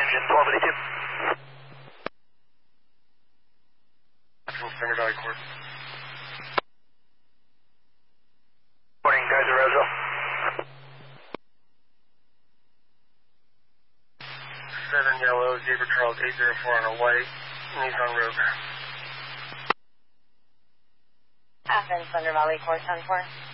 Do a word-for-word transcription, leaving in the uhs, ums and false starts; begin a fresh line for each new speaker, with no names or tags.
engine, twelve eighty-two.
From Center Valley Court.
Morning, Kaiser Roseville.
seven yellow, Zebra Charles eight zero four on a white, Nissan Rogue.
Athens, Thunder Valley Court, ten four.